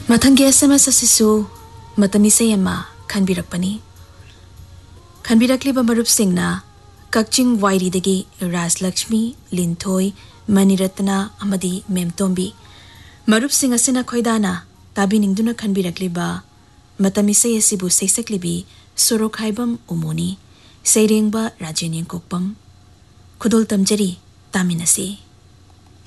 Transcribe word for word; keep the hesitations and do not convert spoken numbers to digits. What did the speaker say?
ꯃꯊꯪꯒꯤ S M S ꯑꯁꯤꯁꯨ ꯃꯇꯝ ꯏꯁꯩ ꯑꯃ ꯈꯟꯕꯤꯔꯛꯄꯅꯤ꯫ ꯈꯟꯕꯤꯔꯛꯂꯤꯕ ꯃꯔꯨꯞꯁꯤꯡꯅ ꯀꯛꯆꯤꯡ ꯋꯥꯏꯔꯤꯗꯒꯤ ꯔꯥꯖꯂꯛꯁꯃꯤ, ꯂꯤꯟꯊꯣꯏ, ꯃꯅꯤꯔꯠꯇꯅ ꯑꯃꯗꯤ ꯃꯦꯝꯇꯣꯝꯕꯤ ꯃꯔꯨꯞꯁꯤꯡ ꯑꯁꯤꯅ ꯈꯣꯏꯗꯥꯅ ꯇꯥꯕꯤꯅꯤꯡꯗꯨꯅ ꯈꯟꯕꯤꯔꯛꯂꯤꯕ ꯃꯇꯝ ꯏꯁꯩ ꯑꯁꯤꯕꯨ ꯁꯩꯁꯛꯂꯤꯕꯤ ꯁꯣꯔꯣꯈꯥꯏꯕꯝ ꯎꯃꯣꯅꯤ, ꯁꯩꯔꯦꯡꯕ ꯔꯥꯖꯦꯟ ꯌꯦꯡꯀꯣꯛꯄꯝ꯫ ꯈꯨꯗꯣꯜ ꯇꯝꯖꯔꯤ, ꯇꯥꯃꯤꯟꯅꯁꯤ꯫